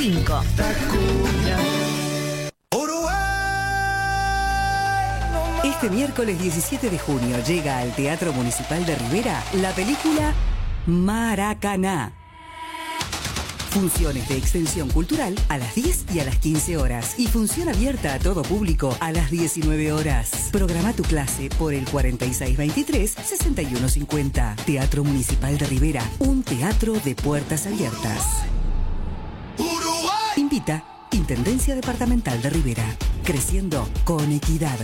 5. Este miércoles 17 de junio llega al Teatro Municipal de Rivera la película Maracaná. Funciones de extensión cultural a las 10 y a las 15 horas y función abierta a todo público a las 19 horas. Programa tu clase por el 4623-6150. Teatro Municipal de Rivera, un teatro de puertas abiertas. Invita Intendencia Departamental de Rivera. Creciendo con equidad.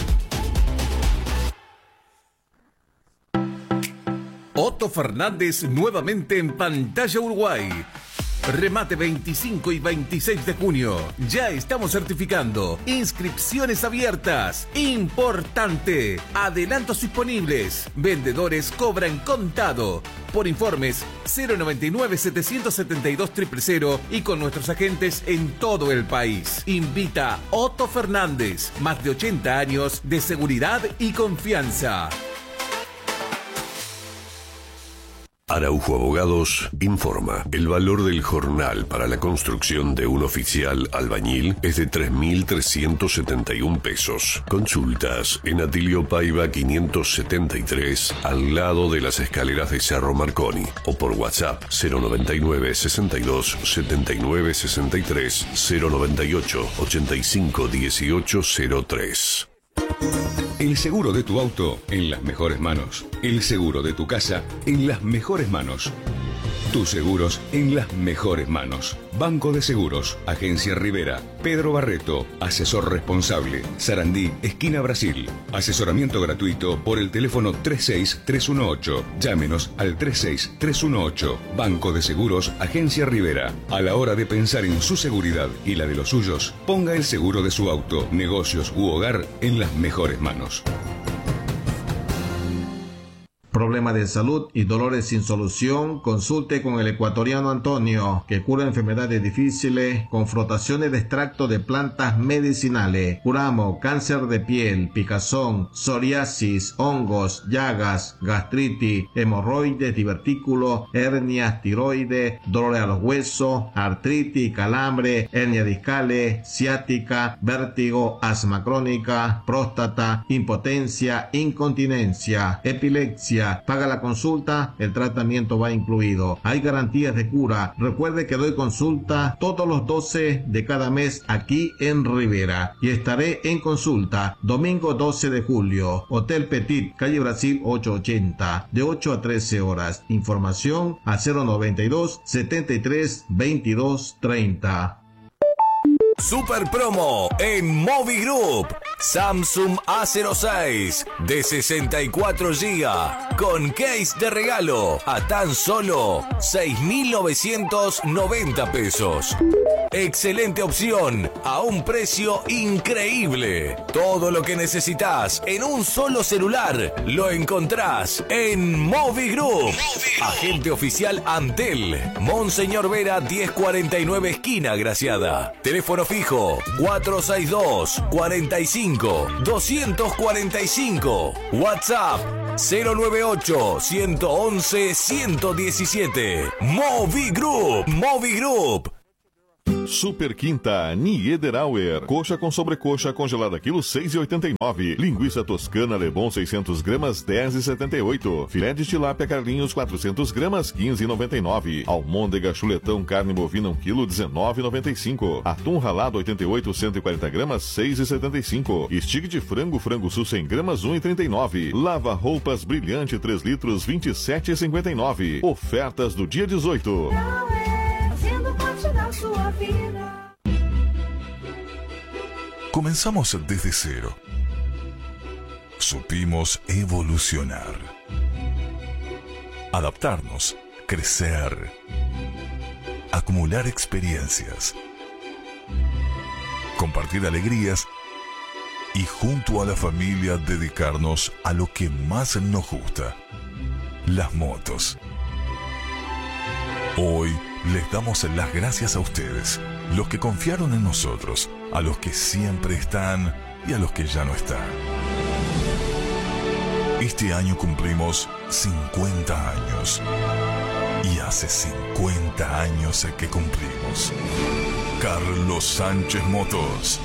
Otto Fernández nuevamente en pantalla Uruguay. Remate 25 y 26 de junio. Ya estamos certificando. Inscripciones abiertas. Importante. Adelantos disponibles. Vendedores cobran contado. Por informes 099-772-000 y con nuestros agentes en todo el país. Invita Otto Fernández. Más de 80 años de seguridad y confianza. Araujo Abogados informa. El valor del jornal para la construcción de un oficial albañil es de 3.371 pesos. Consultas en Atilio Paiva 573, al lado de las escaleras de Cerro Marconi, o por WhatsApp 099 62 79 63 098 85 18 03. El seguro de tu auto en las mejores manos. El seguro de tu casa en las mejores manos. Tus seguros en las mejores manos. Banco de Seguros, Agencia Rivera, Pedro Barreto, asesor responsable, Sarandí, esquina Brasil. Asesoramiento gratuito por el teléfono 36318. Llámenos al 36318. Banco de Seguros, Agencia Rivera. A la hora de pensar en su seguridad y la de los suyos, ponga el seguro de su auto, negocios u hogar en las mejores manos. Problema de salud y dolores sin solución, consulte con el ecuatoriano Antonio, que cura enfermedades difíciles con frotaciones de extracto de plantas medicinales. Curamos cáncer de piel, picazón, psoriasis, hongos, llagas, gastritis, hemorroides, divertículos, hernias, tiroides, dolores a los huesos, artritis, calambre, hernias discales, ciática, vértigo, asma crónica, próstata, impotencia, incontinencia, epilepsia. Paga la consulta, el tratamiento va incluido. Hay garantías de cura. Recuerde que doy consulta todos los 12 de cada mes aquí en Rivera. Y estaré en consulta domingo 12 de julio. Hotel Petit, calle Brasil 880, de 8 a 13 horas. Información a 092 73 22 30. Super promo en Movi Group. Samsung A06 de 64 GB con case de regalo a tan solo 6.990 pesos. Excelente opción a un precio increíble. Todo lo que necesitas en un solo celular lo encontrás en Movi Group. Agente oficial Antel, Monseñor Vera 1049 esquina Graciada. Teléfono fijo 462 45 245. WhatsApp 098 111 117. Movi Group. Movi Group. Super Quinta Niederauer. Coxa com sobrecoxa congelada quilo 6,89. Linguiça toscana Lebon 600 gramas 10,78. Filé de tilápia Carlinhos 400 gramas 15,99. Almôndega chuletão carne bovina 1 kg 19,95. Atum ralado 88 140 gramas 6,75. Estig de frango sul 100 gramas 1,39. Lava roupas brilhante 3 litros 27,59. Ofertas do dia 18. Sua vida. Comenzamos desde cero. Supimos evolucionar, adaptarnos, crecer, acumular experiencias, compartir alegrías y junto a la familia dedicarnos a lo que más nos gusta, las motos. Hoy les damos las gracias a ustedes, los que confiaron en nosotros, a los que siempre están y a los que ya no están. Este año cumplimos 50 años. Y hace 50 años que cumplimos. Carlos Sánchez Motos.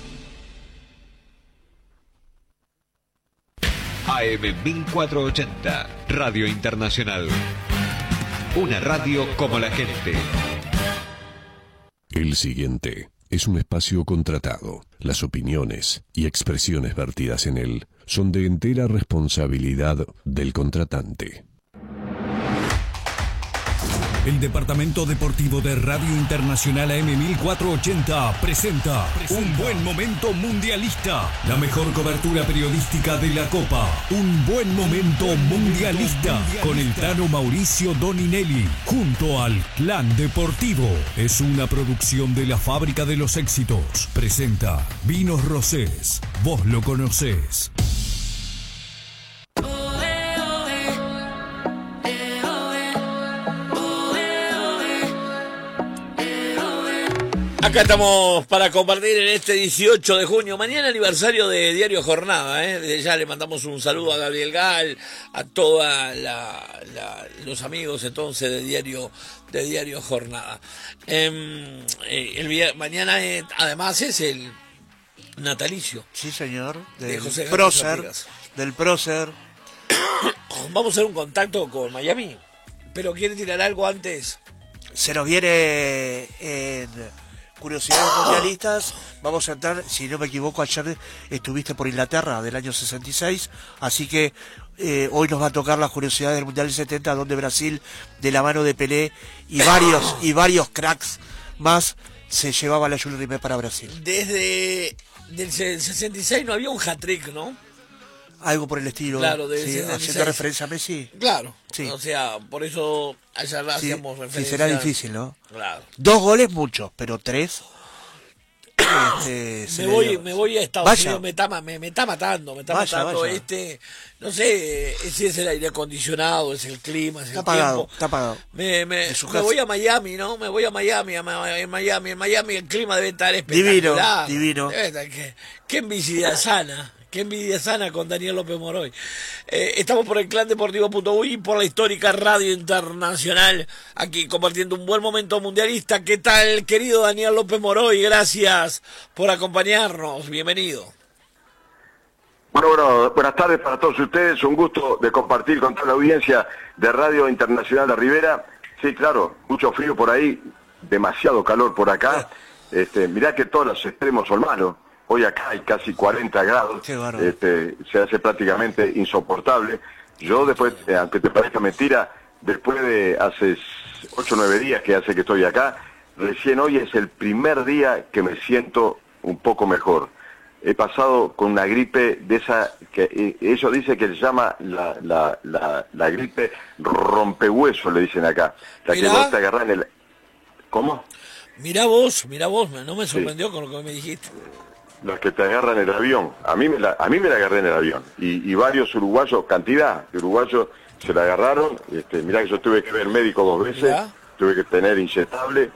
AM 1480, Radio Internacional. Una radio como la gente. El siguiente es un espacio contratado. Las opiniones y expresiones vertidas en él son de entera responsabilidad del contratante. El Departamento Deportivo de Radio Internacional AM 1480 presenta Un Buen Momento Mundialista. La mejor cobertura periodística de la Copa. Un Buen Momento Mundialista. Con el Tano Mauricio Doninelli. Junto al Clan Deportivo. Es una producción de la Fábrica de los Éxitos. Presenta Vinos Rosés. Vos lo conocés. Acá estamos para compartir en este 18 de junio, mañana aniversario de Diario Jornada, Desde ya le mandamos un saludo a Gabriel Gal, a todos los amigos entonces de Diario Jornada. Mañana además es el natalicio. Sí, señor, del José prócer, del prócer. Vamos a hacer un contacto con Miami, pero ¿quiere tirar algo antes? Se nos viene en Curiosidades Mundialistas. Vamos a entrar, si no me equivoco, ayer estuviste por Inglaterra del año 66, así que hoy nos va a tocar las curiosidades del Mundial del 70, donde Brasil, de la mano de Pelé y varios cracks más, se llevaba la Jules Rimet para Brasil. Desde el 66 no había un hat-trick, ¿no? Algo por el estilo. Claro, sí, haciendo referencia a Messi. Claro, sí. O sea, por eso ayer hacíamos referencia. Sí, será difícil, ¿no? Claro. 2 goles muchos, pero 3... me voy a Estados Unidos, me está matando. Vaya. No sé si es el aire acondicionado, es el clima, es el tiempo. Está apagado. Me voy a Miami, ¿no? Me voy a Miami. En Miami el clima debe estar espectacular. Divino. Qué envidia sana. Qué envidia sana con Daniel López Moroy. Estamos por el clandeportivo.uy y por la histórica Radio Internacional, aquí compartiendo un buen momento mundialista. ¿Qué tal, querido Daniel López Moroy? Gracias por acompañarnos. Bienvenido. Bueno, buenas tardes para todos ustedes. Un gusto de compartir con toda la audiencia de Radio Internacional de Rivera. Sí, claro, mucho frío por ahí, demasiado calor por acá. Mirá que todos los extremos son malos. Hoy acá hay casi 40 grados, se hace prácticamente insoportable. Yo después, aunque te parezca mentira, después de hace 8 o 9 días que hace que estoy acá, recién hoy es el primer día que me siento un poco mejor. He pasado con una gripe de esa, que ellos dicen que se llama la gripe rompehueso, le dicen acá. La que vos te agarrás en el... ¿Cómo? Mirá vos, no me sorprendió con lo que me dijiste. Los que te agarran en el avión. A mí me la agarré en el avión. Y varios uruguayos, cantidad de uruguayos se la agarraron. Mirá que yo tuve que ver médico 2 veces, ¿ya? Tuve que tener inyectable.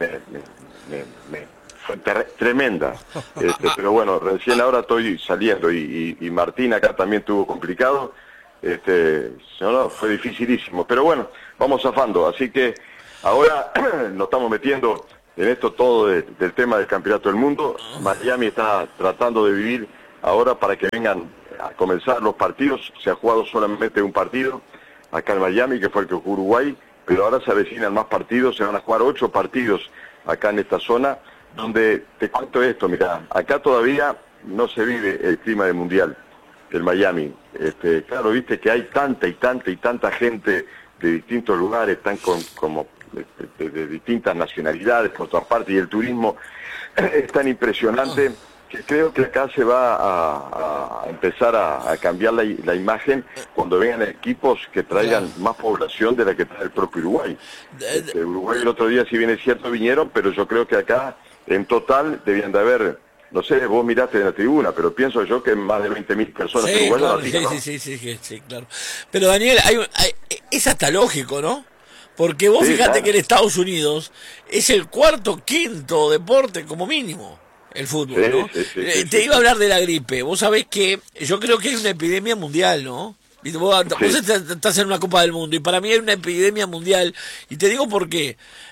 Fue tremenda. Pero bueno, recién ahora estoy saliendo. Y Martín acá también tuvo complicado. Fue dificilísimo. Pero bueno, vamos zafando. Así que ahora nos estamos metiendo en esto todo del tema del Campeonato del Mundo. Miami está tratando de vivir ahora para que vengan a comenzar los partidos. Se ha jugado solamente un partido acá en Miami, que fue el que jugó Uruguay, pero ahora se avecinan más partidos, se van a jugar 8 partidos acá en esta zona, donde te cuento esto, mira, acá todavía no se vive el clima del Mundial, el Miami. Claro, viste que hay tanta gente de distintos lugares, están como de distintas nacionalidades por todas partes, y el turismo es tan impresionante que creo que acá se va a empezar a cambiar la imagen cuando vengan equipos que traigan más población de la que trae el propio Uruguay. Uruguay el otro día, si bien es cierto, vinieron, pero yo creo que acá en total debían de haber, no sé, vos miraste en la tribuna, pero pienso yo que más de 20.000 personas sí, uruguayas. Claro, sí, claro. Pero Daniel, es hasta lógico, ¿no? Porque vos fíjate que en Estados Unidos es el 4º, 5º deporte como mínimo, el fútbol, ¿no? Te iba a hablar de la gripe. Vos sabés que yo creo que es una epidemia mundial, ¿no? Vos estás en una Copa del Mundo y para mí hay una epidemia mundial. Y te digo por qué.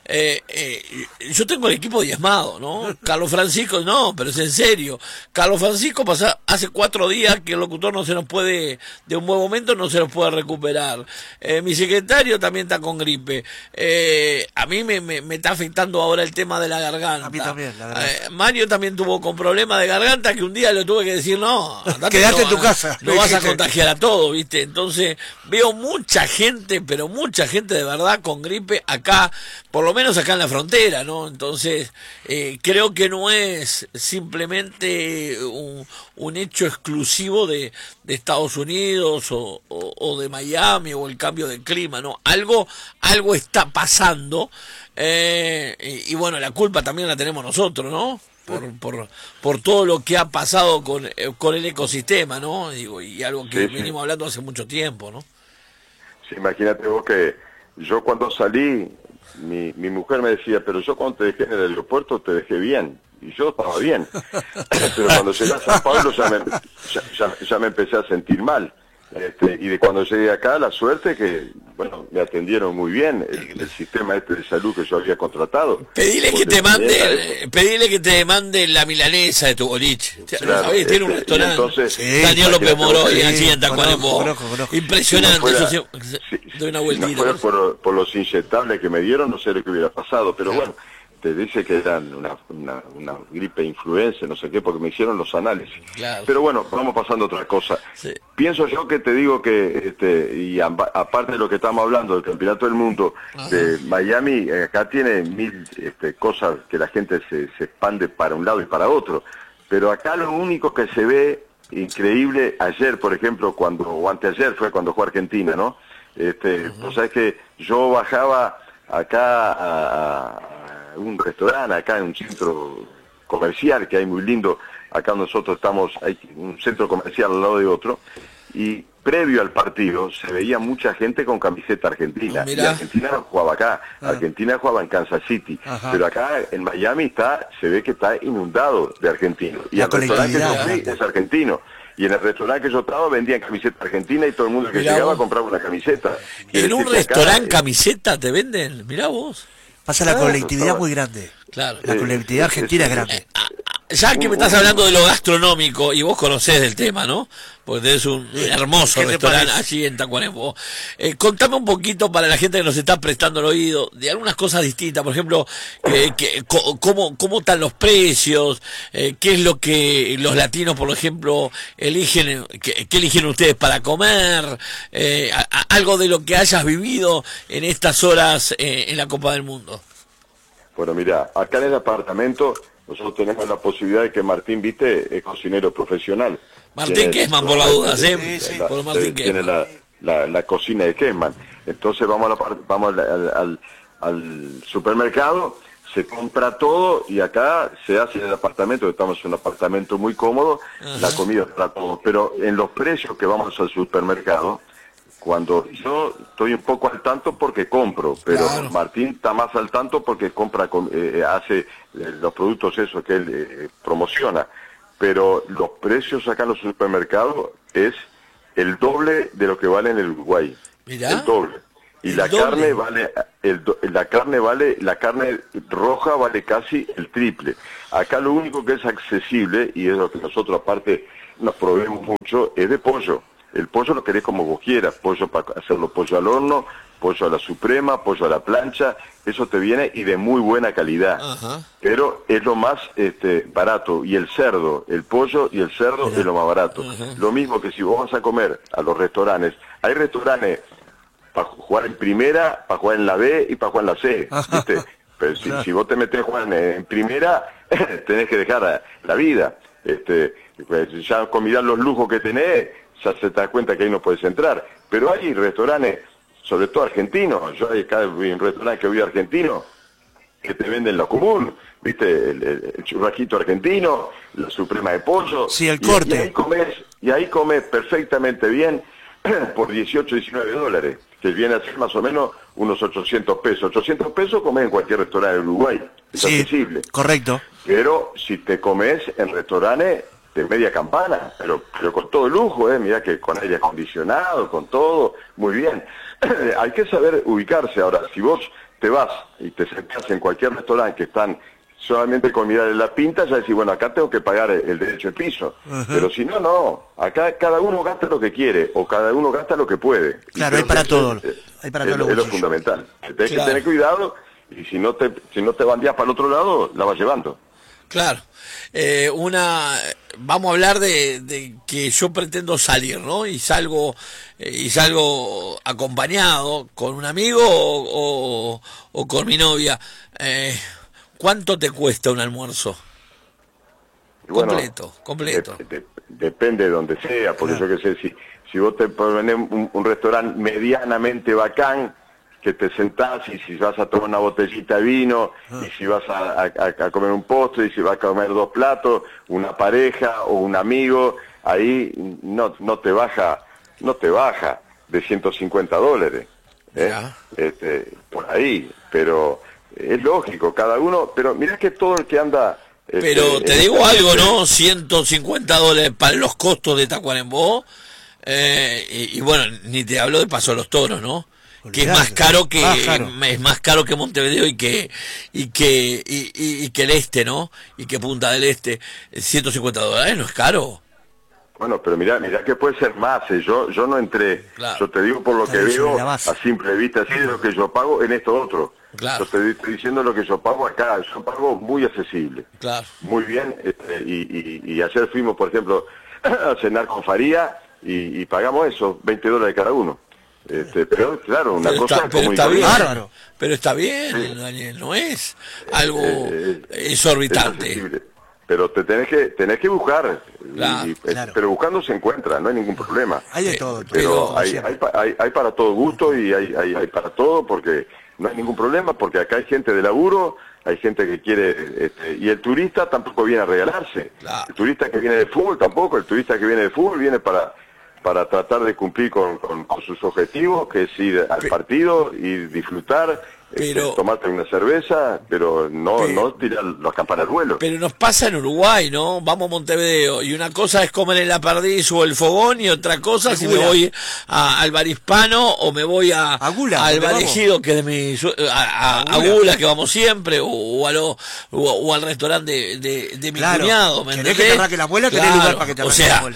yo tengo el equipo diezmado, ¿no? Carlos Francisco, no, pero es en serio. Carlos Francisco hace 4 días que el locutor no se nos puede, de un buen momento no se nos puede recuperar. Mi secretario también está con gripe. A mí me está afectando ahora el tema de la garganta. A mí también, la garganta. Mario también tuvo con problemas de garganta que un día le tuve que decir, no, andate, quédate en tu casa. No vas a contagiar a todo, ¿viste? Entonces veo mucha gente, pero mucha gente de verdad con gripe acá, por lo menos acá en la frontera, ¿no? Entonces creo que no es simplemente un hecho exclusivo de Estados Unidos o de Miami o el cambio de clima, ¿no? Algo está pasando y bueno, la culpa también la tenemos nosotros, ¿no? Por todo lo que ha pasado con el ecosistema, ¿no? Digo, y algo que venimos hablando hace mucho tiempo, ¿no? Sí, imagínate vos que yo cuando salí, mi mujer me decía, pero yo cuando te dejé en el aeropuerto te dejé bien. Y yo estaba bien. Pero cuando llegué a San Pablo ya me empecé a sentir mal. Y de cuando llegué acá, la suerte que, bueno, me atendieron muy bien el sistema de salud que yo había contratado. Pedile que te mande la milanesa de tu boliche. Claro, ¿Sabés? Tiene un restaurante. Entonces, Daniel López Moroy, allí en Tacuarembó. Impresionante. Doy una vueltita. Si no fuera por los inyectables que me dieron, no sé lo que hubiera pasado. Pero bueno, te dice que eran una gripe influenza, no sé qué, porque me hicieron los análisis. Claro. Pero bueno, vamos pasando a otra cosa. Sí. Pienso yo que te digo que, y aparte de lo que estamos hablando del Campeonato del Mundo, de Miami, acá tiene 1000 cosas que la gente se expande para un lado y para otro. Pero acá lo único que se ve increíble, ayer, por ejemplo, o anteayer fue cuando jugó Argentina, ¿no? Pues sabes que yo bajaba acá a un restaurante, acá en un centro comercial que hay muy lindo, acá nosotros estamos, hay un centro comercial al lado de otro, y previo al partido se veía mucha gente con camiseta argentina, y Argentina no jugaba acá, Argentina jugaba en Kansas City, pero acá en Miami se ve que está inundado de argentinos, y el restaurante que yo fui es argentino. Y en el restaurante que yo estaba vendían camiseta argentina y todo el mundo que llegaba compraba una camiseta. ¿En un restaurante camiseta te venden? Mirá vos. Pasa la colectividad muy grande. Claro. La colectividad argentina es grande. Ya que me estás hablando de lo gastronómico, y vos conocés del tema, ¿no? Porque tenés un hermoso restaurante allí en Tacuarembó. Contame un poquito para la gente que nos está prestando el oído de algunas cosas distintas. Por ejemplo, cómo están los precios, qué es lo que los latinos, por ejemplo, eligen, qué eligen ustedes para comer, algo de lo que hayas vivido en estas horas en la Copa del Mundo. Bueno, mira, acá en el apartamento nosotros tenemos la posibilidad de que Martín, viste, es cocinero profesional. Martín Kessman, por la duda, tiene la cocina de Kessman. Entonces vamos al supermercado, se compra todo y acá se hace en el apartamento, estamos en un apartamento muy cómodo, la comida para todos. Pero en los precios que vamos al supermercado, cuando yo estoy un poco al tanto porque compro, pero Martín está más al tanto porque compra, hace los productos esos que él promociona, pero los precios acá en los supermercados es el doble de lo que vale en el Uruguay. ¿Mirá? El doble. Y la carne vale, la carne roja vale casi el triple. Acá lo único que es accesible, y es lo que nosotros aparte nos proveemos mucho, es de pollo. El pollo lo querés como vos quieras, pollo para hacerlo pollo al horno, pollo a la suprema, pollo a la plancha, eso te viene y de muy buena calidad. Pero es lo más barato, y el cerdo, el pollo y el cerdo es lo más barato. Lo mismo que si vos vas a comer a los restaurantes, hay restaurantes para jugar en primera, para jugar en la B y para jugar en la C, ¿viste? Pero si vos te metés a jugar en primera, tenés que dejar la vida. Ya con mirar los lujos que tenés, ya se te da cuenta que ahí no puedes entrar. Pero hay restaurantes, sobre todo argentinos, yo hay acá un restaurante que voy argentino, que te venden lo común, ¿viste? El churrasquito argentino, la suprema de pollo. Sí, el corte. Y ahí comes perfectamente bien por 18, 19 dólares, que viene a ser más o menos unos 800 pesos. 800 pesos comes en cualquier restaurante de Uruguay, es accesible. Correcto. Pero si te comes en restaurantes de media campana, pero con todo lujo, mirá que con aire acondicionado, con todo, muy bien. Hay que saber ubicarse. Ahora, si vos te vas y te sentás en cualquier restaurante que están solamente con mirar en la pinta, ya decís, bueno, acá tengo que pagar el derecho de piso. Pero si no, no. Acá cada uno gasta lo que quiere o cada uno gasta lo que puede. Claro, hay para todo. Hay para todo. Es lo fundamental. Tenés que tener cuidado y si no te bandeás para el otro lado, la vas llevando. Claro. Vamos a hablar de que yo pretendo salir, ¿no? Y salgo acompañado con un amigo o con mi novia. ¿Cuánto te cuesta un almuerzo? Bueno, completo. Depende de donde sea, porque yo qué sé, si vos te pones un restaurante medianamente bacán, que te sentás y si vas a tomar una botellita de vino, y si vas a comer un postre, y si vas a comer 2 platos, una pareja o un amigo, ahí no te baja de $150, por ahí, pero es lógico, cada uno, pero mirá que todo el que anda... Pero te digo algo, ¿no? $150 para los costos de Tacuarembó, y bueno, ni te hablo de Paso a los Toros, ¿no? Que es más caro que Montevideo y que el Este, ¿no? Y que Punta del Este. $150 no es caro. Bueno, pero mirá que puede ser más. Yo no entré. Claro. Yo te digo por lo que veo a simple vista, así de lo que yo pago en esto otro. Claro. Yo te estoy diciendo lo que yo pago acá. Yo pago muy accesible. Claro. Muy bien. Y ayer fuimos, por ejemplo, a cenar con Faría y pagamos eso, $20 cada uno. Pero claro, una cosa como bárbaro. Pero está bien, sí. Daniel, no es algo exorbitante. Pero te tenés que buscar, claro. Pero buscando se encuentra, no hay ningún problema. Hay de todo. Pero hay para todo gusto y hay para todo, porque no hay ningún problema, porque acá hay gente de laburo, hay gente que quiere, y el turista tampoco viene a regalarse. Claro. El turista que viene de fútbol tampoco, el turista que viene de fútbol viene para tratar de cumplir con sus objetivos, que es ir al partido y disfrutar, tomarte una cerveza, pero no tirar las campanas al vuelo. Pero nos pasa en Uruguay, ¿no? Vamos a Montevideo y una cosa es comer en la perdiz o el fogón y otra cosa si me voy al Bar Hispano o me voy al Bar Ejido, que es de a Gula, que vamos siempre, o al restaurante de mi cuñado. ¿Me entendés? Que te arranque la muela, tenés lugar para que te arranque la muela.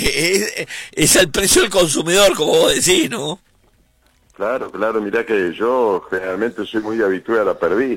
Es el precio del consumidor, como vos decís, ¿no? Claro, mirá que yo generalmente soy muy habitué a la perdiz,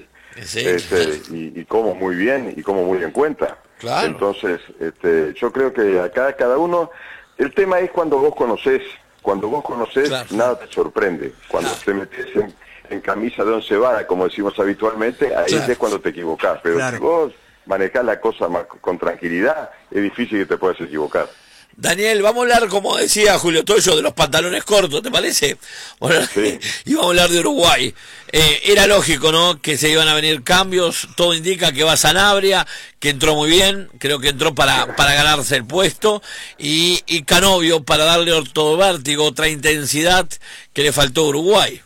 y como muy bien, y como muy en cuenta. Claro. Entonces, yo creo que acá cada uno, el tema es cuando vos conocés, claro, nada te sorprende. Cuando te metes en camisa de 11 varas, como decimos habitualmente, ahí es cuando te equivocás. Pero si vos manejás la cosa más con tranquilidad, es difícil que te puedas equivocar. Daniel, vamos a hablar, como decía Julio Toyo, de los pantalones cortos, ¿te parece? Bueno, sí. Y vamos a hablar de Uruguay. Era lógico, ¿no?, que se iban a venir cambios. Todo indica que va Sanabria, que entró muy bien, creo que entró para ganarse el puesto, y Canovio para darle otro vértigo, otra intensidad que le faltó a Uruguay.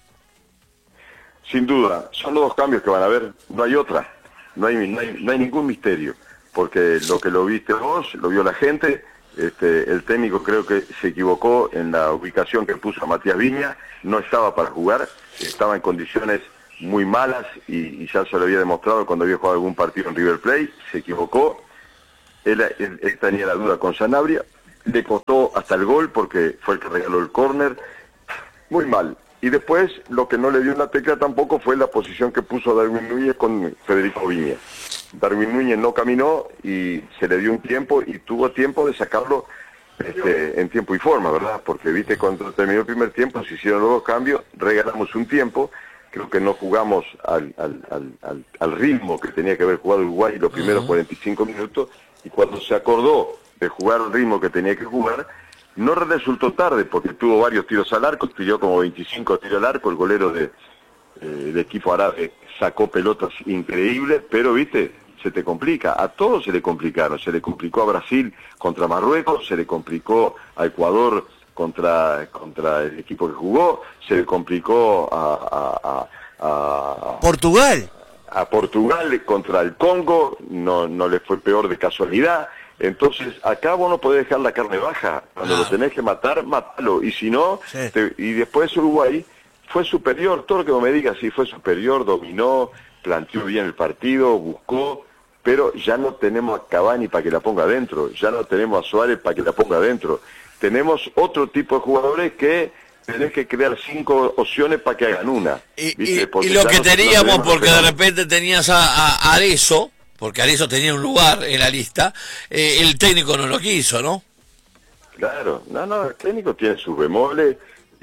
Sin duda, son los 2 cambios que van a haber, no hay otra, no hay ningún misterio, porque lo que lo viste vos, lo vio la gente. El técnico creo que se equivocó en la ubicación que puso a Matías Viña, no estaba para jugar, estaba en condiciones muy malas y ya se lo había demostrado cuando había jugado algún partido en River Plate, se equivocó, él tenía la duda con Sanabria, le costó hasta el gol porque fue el que regaló el córner, muy mal. Y después lo que no le dio una tecla tampoco fue la posición que puso Darwin Núñez con Federico Viña. Darwin Núñez no caminó y se le dio un tiempo y tuvo tiempo de sacarlo en tiempo y forma, ¿verdad? Porque viste, cuando terminó el primer tiempo se hicieron los 2 cambios, regalamos un tiempo, creo que no jugamos al ritmo que tenía que haber jugado Uruguay los primeros 45 minutos, y cuando se acordó de jugar al ritmo que tenía que jugar, no resultó tarde porque tuvo varios tiros al arco, tiró como 25 tiros al arco, el golero de equipo árabe sacó pelotas increíbles, pero viste, se te complica, a todos se le complicaron, se le complicó a Brasil contra Marruecos, se le complicó a Ecuador contra el equipo que jugó, se le complicó a Portugal. A Portugal contra el Congo, no le fue peor de casualidad. Entonces, acá vos no podés dejar la carne baja. Cuando lo tenés que matar, matalo. Y si no, y después Uruguay fue superior, todo lo que vos me digas, sí, fue superior, dominó, planteó bien el partido, buscó, pero ya no tenemos a Cavani para que la ponga adentro, ya no tenemos a Suárez para que la ponga adentro. Tenemos otro tipo de jugadores que tenés que crear 5 opciones para que hagan una. Y lo que teníamos, porque de repente tenías a Arezzo, porque Arezzo tenía un lugar en la lista, el técnico no lo quiso, ¿no? Claro, no, el técnico tiene sus bemoles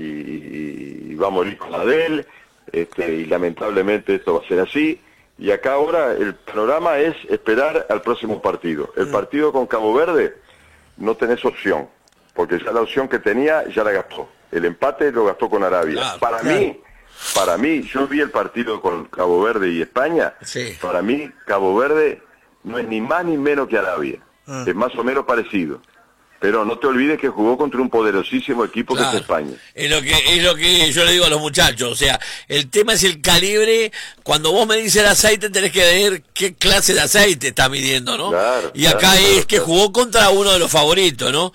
y va a morir con la de él, y lamentablemente esto va a ser así. Y acá ahora el panorama es esperar al próximo partido. El partido con Cabo Verde no tenés opción, porque ya la opción que tenía ya la gastó. El empate lo gastó con Arabia. Claro, Para mí, yo vi el partido con Cabo Verde y España. Sí. Para mí, Cabo Verde no es ni más ni menos que Arabia. Es más o menos parecido. Pero no te olvides que jugó contra un poderosísimo equipo que es España. Es lo que yo le digo a los muchachos. O sea, el tema es el calibre. Cuando vos me dices el aceite, tenés que ver qué clase de aceite está midiendo, ¿no? Claro, y acá es que jugó contra uno de los favoritos, ¿no?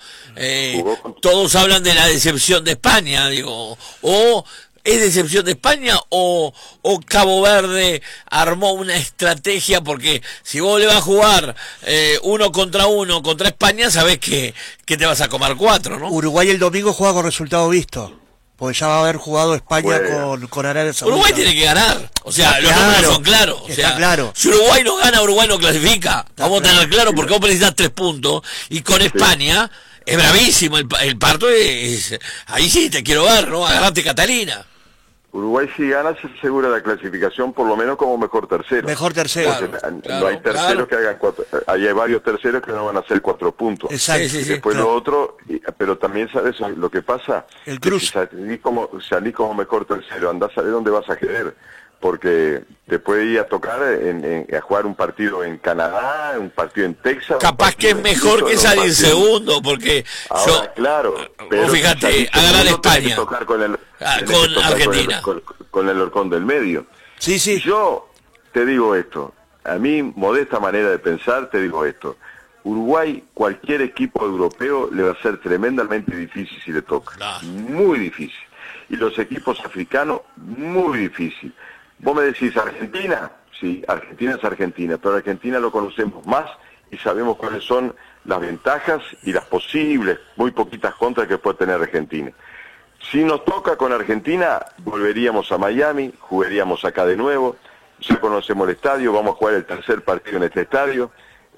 Todos hablan de la decepción de España, digo. O ¿es decepción de España o Cabo Verde armó una estrategia? Porque si vos le vas a jugar 1 contra España, sabés que te vas a comer 4, ¿no? Uruguay el domingo juega con resultado visto, porque ya va a haber jugado España con Arabia Saudita. Uruguay tiene que ganar, o sea, los números son claros. O sea, claro. Si Uruguay no gana, Uruguay no clasifica. Vamos a tener claro, porque vos precisás 3 puntos, y con España es bravísimo, el parto es... Ahí sí te quiero ver, ¿no? Agarrate Catalina. Uruguay si gana se asegura la clasificación por lo menos como mejor tercero. Mejor tercero. No hay terceros que hagan 4. Ahí hay varios terceros que no van a hacer 4 puntos. Exacto. Y después lo otro, pero también sabes lo que pasa. El cruz. Salí como mejor tercero, andás a saber dónde vas a querer. Porque te puede ir a tocar a jugar un partido en Canadá, un partido en Texas. Capaz que es mejor que salir segundo, porque ahora, claro, pero fíjate, agarrar España tocar con Argentina, con el horcón del medio. Sí. Yo te digo esto, a mí, modesta manera de pensar, te digo esto. Uruguay, cualquier equipo europeo le va a ser tremendamente difícil si le toca. Muy difícil. Y los equipos africanos, muy difícil. Vos me decís Argentina, sí, Argentina es Argentina, pero Argentina lo conocemos más y sabemos cuáles son las ventajas y las posibles, muy poquitas contras que puede tener Argentina. Si nos toca con Argentina, volveríamos a Miami, jugaríamos acá de nuevo, ya conocemos el estadio, vamos a jugar el tercer partido en este estadio,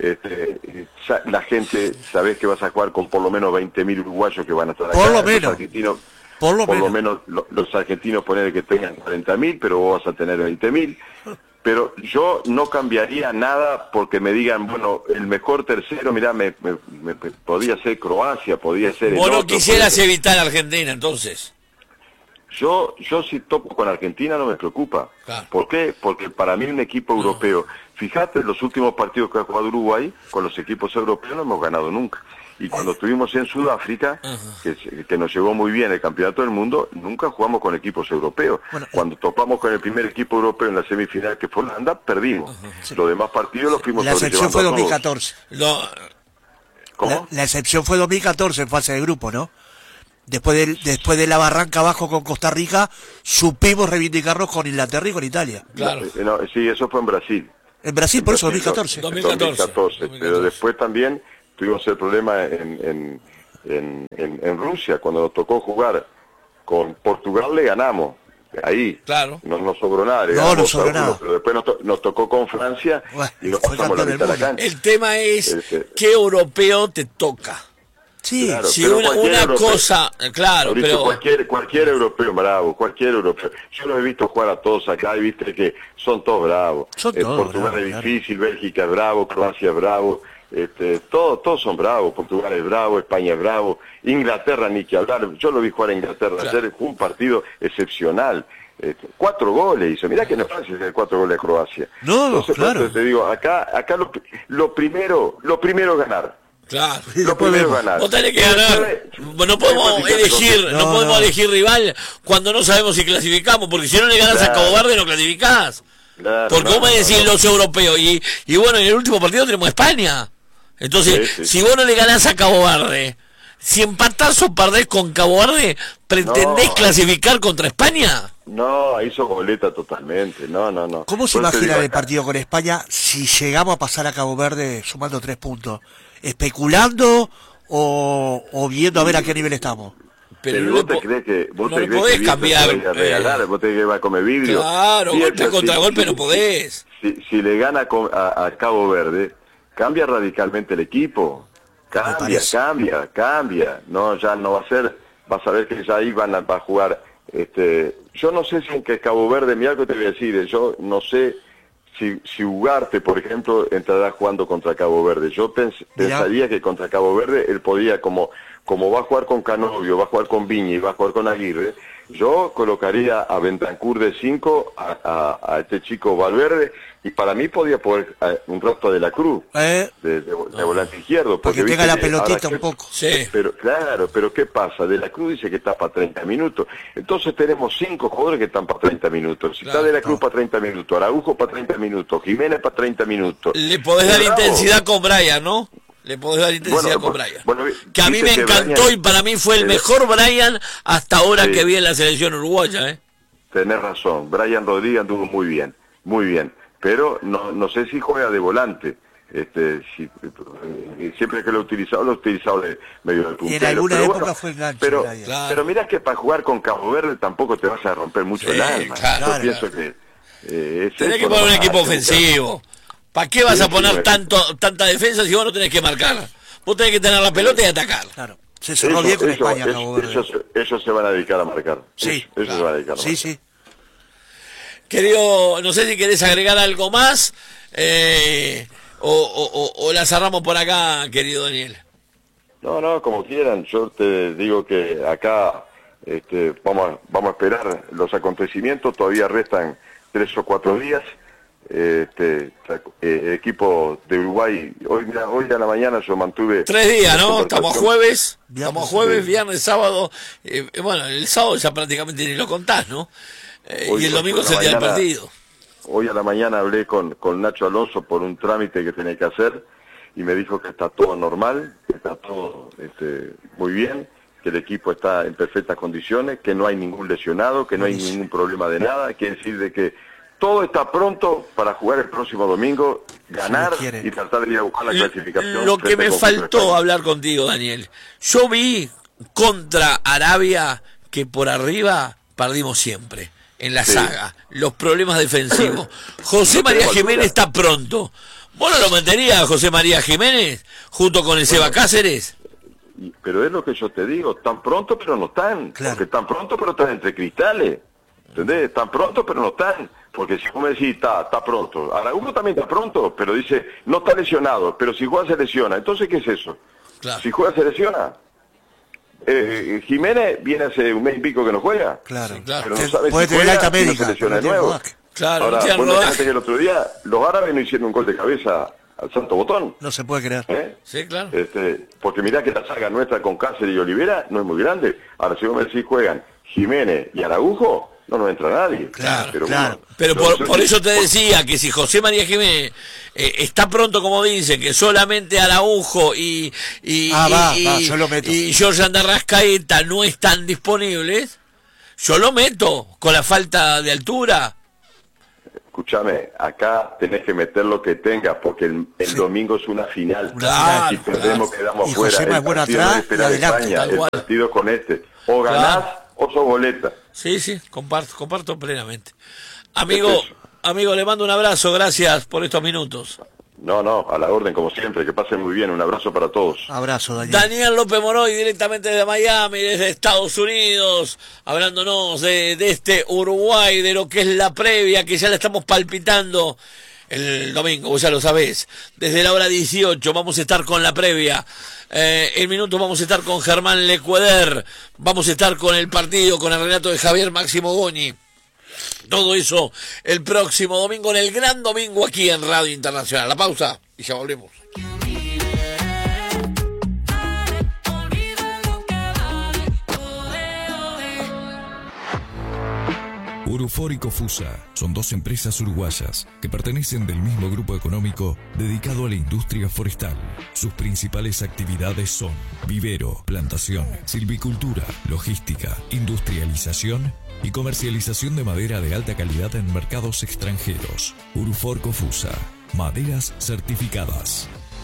la gente, sabés que vas a jugar con por lo menos 20.000 uruguayos que van a estar acá. Por lo menos. Por lo menos los argentinos ponen que tengan 40.000, pero vos vas a tener 20.000. Pero yo no cambiaría nada porque me digan, bueno, el mejor tercero, mirá, podía ser Croacia, podía ser... Vos no quisieras evitar a Argentina, entonces. Yo si topo con Argentina no me preocupa. Claro. ¿Por qué? Porque para mí un equipo europeo... Fíjate, los últimos partidos que ha jugado Uruguay, con los equipos europeos no hemos ganado nunca. Y cuando estuvimos en Sudáfrica, que nos llevó muy bien el campeonato del mundo, nunca jugamos con equipos europeos. Cuando topamos con el primer equipo europeo en la semifinal, que fue Holanda, perdimos. Los demás partidos los fuimos sobrellevando. La excepción fue 2014. ¿Cómo? La excepción fue 2014 en fase de grupo, ¿no? Después de la barranca abajo con Costa Rica, supimos reivindicarnos con Inglaterra y con Italia. Claro. Sí, eso fue en Brasil. En Brasil, por eso 2014. 2014. Pero después también tuvimos el problema en Rusia, cuando nos tocó jugar con Portugal le ganamos, ahí, claro. No nos sobró nada, pero después nos tocó con Francia y nos pasamos la mitad de la cancha. El tema es qué europeo te toca. Sí, claro, si una cosa, claro, Mauricio, pero cualquier europeo bravo, cualquier europeo. Yo los he visto jugar a todos acá y viste que son todos bravos. Portugal es difícil, Bélgica es bravo, Croacia es bravo. Todos son bravos, Portugal es bravo, España es bravo, Inglaterra ni que hablar, yo lo vi jugar a Inglaterra, ayer fue un partido excepcional, 4 goles hizo, mirá que no es fácil hacer 4 goles a Croacia. Entonces, claro. Te digo, acá lo primero es ganar. Claro. Lo primero es ganar. Vos tenés que ganar. No podemos elegir rival cuando no sabemos si clasificamos, porque si no le ganás a Cabo Verde no clasificás. Porque vos me decís los europeos y bueno, en el último partido tenemos a España. Entonces, si vos no le ganás a Cabo Verde, si empatás o perdés con Cabo Verde, ¿pretendés clasificar contra España? No, hizo boleta totalmente, no. ¿Cómo se imagina el partido con España si llegamos a pasar a Cabo Verde sumando 3 puntos? ¿Especulando o viendo a ver a qué nivel estamos? Pero vos te crees que vos te crees podés cambiar, a regalar, vos te crees que va a comer vidrio. Claro, golpe contra golpe no podés. Si le gana a Cabo Verde, cambia radicalmente el equipo. Cambia. No, ya no va a ser, vas a ver que ya ahí va a jugar. Yo no sé si en que Cabo Verde, mira lo que te voy a decir, yo no sé si Ugarte, por ejemplo, entrará jugando contra Cabo Verde. Yo pensaría que contra Cabo Verde él podía, como va a jugar con Canovio, va a jugar con Viña y va a jugar con Aguirre, yo colocaría a Bentancur de 5, a este chico Valverde, y para mí podía poner un rato de la Cruz, de volante izquierdo. Porque tenga la pelotita un poco. Sí. Pero ¿qué pasa? De la Cruz dice que está para 30 minutos. Entonces tenemos 5 jugadores que están para 30 minutos. Si está de la Cruz para 30 minutos, Araujo para 30 minutos, Jiménez para 30 minutos. Le podés dar intensidad con Brian, ¿no? Le podés dar intensidad con Brian. Que a mí me encantó Brian, y para mí fue el mejor Brian hasta ahora que vi en la selección uruguaya. Tenés razón, Brian Rodríguez anduvo muy bien. Pero no sé si juega de volante. Siempre que lo he utilizado de medio de puntero. Y en alguna época fue enganche. Pero mirá que para jugar con Cabo Verde tampoco te vas a romper mucho el alma. Yo pienso que... tenés que poner un equipo ofensivo. ¿Para qué vas a poner tanta defensa si vos no tenés que marcar? Vos tenés que tener la pelota y atacar. Claro. Se cerró bien con España, Cabo Verde. Ellos se van a dedicar a marcar. Sí. Ellos se van a dedicar a marcar. Sí. Querido, no sé si querés agregar algo más o la cerramos por acá, querido Daniel. No, como quieran. Yo te digo que acá vamos a esperar los acontecimientos. Todavía restan 3 o 4 días. Equipo de Uruguay, hoy a la mañana yo mantuve 3 días, ¿no? Estamos jueves, viernes, sábado. Bueno, el sábado ya prácticamente ni lo contás, ¿no? Y el domingo es el día del partido. Hoy a la mañana hablé con Nacho Alonso por un trámite que tenía que hacer y me dijo que está todo normal, que está todo muy bien, que el equipo está en perfectas condiciones, que no hay ningún lesionado, que no hay ningún problema de nada. Quiere decir de que todo está pronto para jugar el próximo domingo, ganar y tratar de ir a buscar la clasificación. Lo que me faltó hablar contigo, Daniel. Yo vi contra Arabia que por arriba perdimos siempre. En la saga, los problemas defensivos. José María Jiménez está pronto. ¿Vos no lo meterías a José María Jiménez junto con el Seba Cáceres? Pero es lo que yo te digo, tan pronto pero no están. Claro. Porque tan pronto pero están entre cristales. ¿Entendés? Tan pronto pero no están. Porque si vos me decís, está pronto. Araujo también está pronto, pero dice, no está lesionado. Pero si juega se lesiona. Entonces, ¿qué es eso? Claro. Si juega se lesiona. Jiménez viene hace un mes y pico que no juega. Claro. Pero no sabe puede si tener juega, alta médica, no se lesiona de nuevo. Claro, ahora, imagínate que el otro día los árabes no hicieron un gol de cabeza al Santo Botón. No se puede creer. Sí, claro. Porque mirá que la saga nuestra con Cáceres y Olivera no es muy grande. Ahora, si vos me decís juegan Jiménez y Araujo, no entra nadie. Claro, pero claro. Pero por eso te decía que si José María Jiménez está pronto, como dicen, que solamente Araujo y Jorge de Arrascaeta no están disponibles, yo lo meto con la falta de altura. Escúchame, acá tenés que meter lo que tengas, porque el domingo es una final. Claro, si perdemos, quedamos fuera. José El partido atrás, de esperar España, el partido con o ganás o sos boleta. Sí, comparto plenamente. Amigo, le mando un abrazo, gracias por estos minutos. No, a la orden como siempre, que pasen muy bien, un abrazo para todos. Abrazo, Daniel. Daniel López Moroy, directamente desde Miami, desde Estados Unidos, hablándonos de este Uruguay, de lo que es la previa, que ya la estamos palpitando el domingo, vos ya lo sabés. Desde la hora 18 vamos a estar con la previa. En minutos vamos a estar con Germán Lecueder, vamos a estar con el partido, con el relato de Javier Máximo Goñi. Todo eso el próximo domingo, en el gran domingo aquí en Radio Internacional. La pausa y ya volvemos. Urufor y Cofusa son 2 empresas uruguayas que pertenecen del mismo grupo económico dedicado a la industria forestal. Sus principales actividades son vivero, plantación, silvicultura, logística, industrialización y comercialización de madera de alta calidad en mercados extranjeros. Uruforco Fusa, maderas certificadas.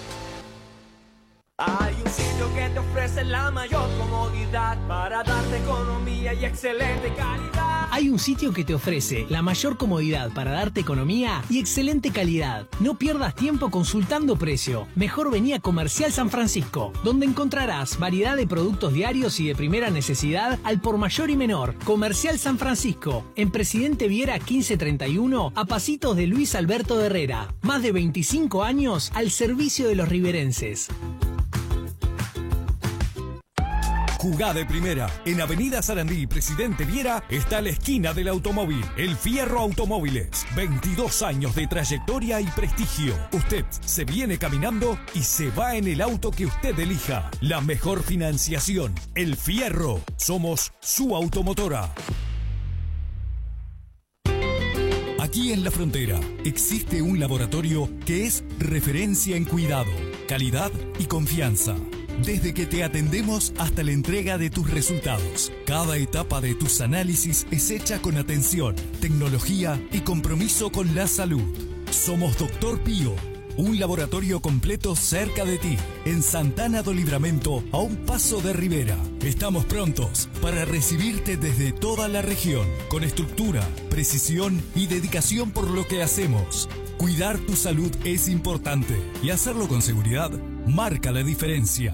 Hay un sitio que te ofrece la mayor comodidad para darte economía y excelente calidad. Hay un sitio que te ofrece la mayor comodidad para darte economía y excelente calidad. No pierdas tiempo consultando precio. Mejor vení a Comercial San Francisco, donde encontrarás variedad de productos diarios y de primera necesidad al por mayor y menor. Comercial San Francisco, en Presidente Viera 1531, a pasitos de Luis Alberto Herrera. Más de 25 años al servicio de los riverenses. Jugá de primera. En Avenida Sarandí y Presidente Viera está la esquina del automóvil. El Fierro Automóviles. 22 años de trayectoria y prestigio. Usted se viene caminando y se va en el auto que usted elija. La mejor financiación. El Fierro. Somos su automotora. Aquí en La Frontera existe un laboratorio que es referencia en cuidado, calidad y confianza. Desde que te atendemos hasta la entrega de tus resultados, cada etapa de tus análisis es hecha con atención, tecnología y compromiso con la salud. Somos Dr. Pío, un laboratorio completo cerca de ti, en Santana do Livramento, a un paso de Rivera. Estamos prontos para recibirte desde toda la región, con estructura, precisión y dedicación por lo que hacemos. Cuidar tu salud es importante y hacerlo con seguridad marca la diferencia.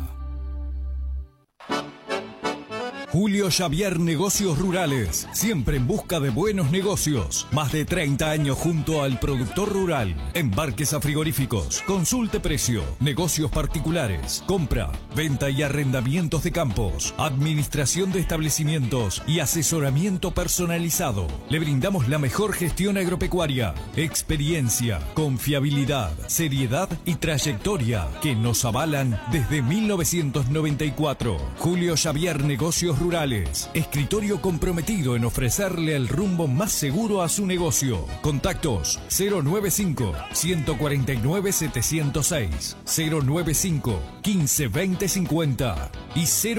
Julio Xavier Negocios Rurales, siempre en busca de buenos negocios. Más de 30 años junto al productor rural. Embarques a frigoríficos, consulte precio, negocios particulares, compra, venta y arrendamientos de campos, administración de establecimientos y asesoramiento personalizado. Le brindamos la mejor gestión agropecuaria, experiencia, confiabilidad, seriedad y trayectoria que nos avalan desde 1994. Julio Xavier Negocios Rurales, escritorio comprometido en ofrecerle el rumbo más seguro a su negocio. Contactos 095-149-706, 095-15-2050 y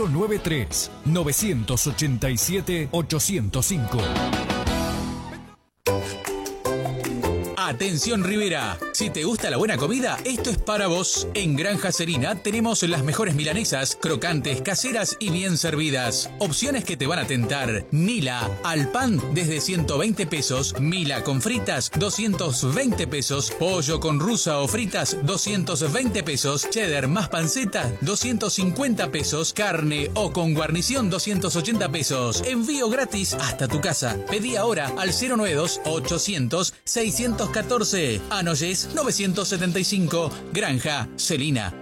093-987-805. Atención Rivera, si te gusta la buena comida, esto es para vos. En Granja Serina tenemos las mejores milanesas, crocantes, caseras y bien servidas. Opciones que te van a tentar. Mila al pan desde 120 pesos, Mila con fritas 220 pesos, pollo con rusa o fritas 220 pesos, cheddar más panceta 250 pesos, carne o con guarnición 280 pesos. Envío gratis hasta tu casa. Pedí ahora al 092-800-614. Anoyes 975, Granja Celina.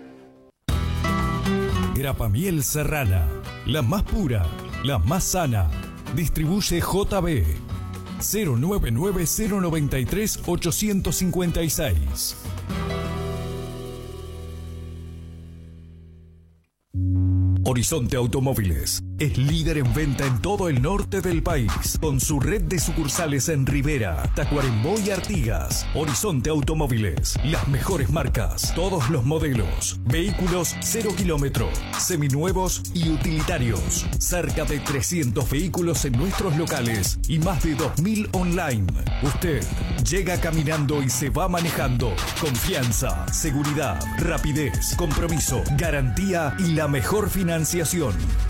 Grapamiel Serrana, la más pura, la más sana. Distribuye JB 099-093-856. Horizonte Automóviles es líder en venta en todo el norte del país, con su red de sucursales en Rivera, Tacuarembó y Artigas. Horizonte Automóviles, las mejores marcas, todos los modelos, vehículos 0 kilómetro, seminuevos y utilitarios. Cerca de 300 vehículos en nuestros locales y más de 2000 online. Usted llega caminando y se va manejando. Confianza, seguridad, rapidez, compromiso, garantía y la mejor financiación.